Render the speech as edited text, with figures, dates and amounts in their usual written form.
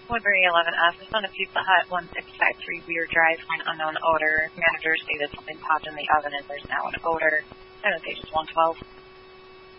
Woodbury 11F is on a Pizza Hut 1653 Weir Drive for an unknown odor. Managers say that something popped in the oven and there's now an odor. And on pages 112.